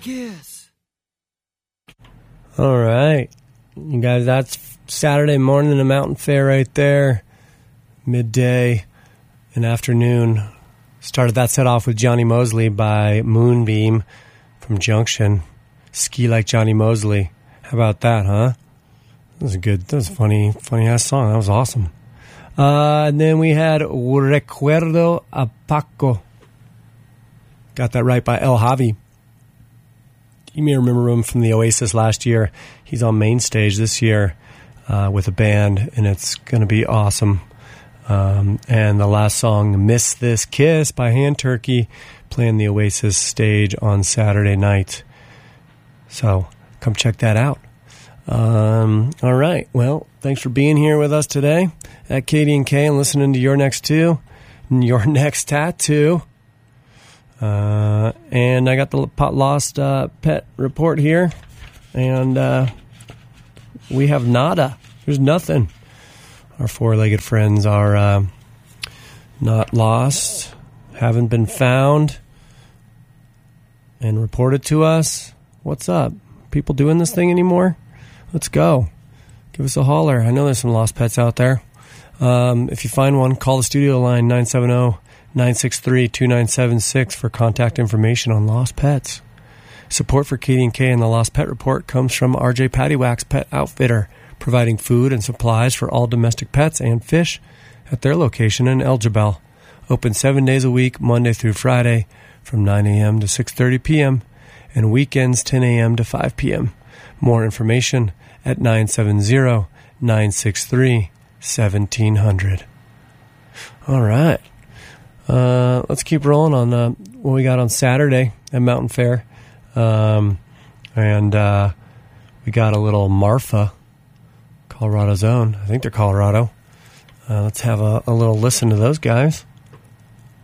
Kiss. All right. You guys, that's Saturday morning in the Mountain Fair right there. Midday and afternoon. Started that set off with Johnny Mosley by Moonbeam from Junction. Ski Like Johnny Mosley. How about that, huh? That was good. That was a funny ass song. That was awesome. And then we had Recuerdo a Paco. Got that right by El Javi. You may remember him from the Oasis last year. He's on main stage this year with a band, and it's going to be awesome. And the last song, Miss This Kiss by Hand Turkey, playing the Oasis stage on Saturday night. So come check that out. All right. Well, thanks for being here with us today at Katie and K and listening to Your Next Tattoo. And I got the lost pet report here, and we have nada. There's nothing. Our four-legged friends are not lost, haven't been found, and reported to us. What's up? People doing this thing anymore? Let's go. Give us a holler. I know there's some lost pets out there. If you find one, call the studio line 970-963-2976 for contact information on lost pets. Support for Katie and K and the Lost Pet Report comes from RJ Pattywax Pet Outfitter, providing food and supplies for all domestic pets and fish at their location in Elgibel. Open 7 days a week, Monday through Friday, from 9 a.m. to 6:30 p.m., and weekends 10 a.m. to 5 p.m. More information at 970-963-1700. All right. Let's keep rolling on what we got on Saturday at Mountain Fair. And we got a little Marfa, Colorado's own. I think they're Colorado. Let's have a little listen to those guys.